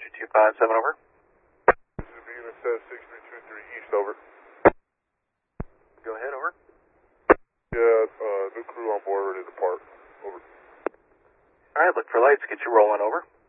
257, over. This is Venus 6323 East, over. Go ahead, over. Yeah, new crew on board, ready to depart. Over. Alright, look for lights, get you rolling, over.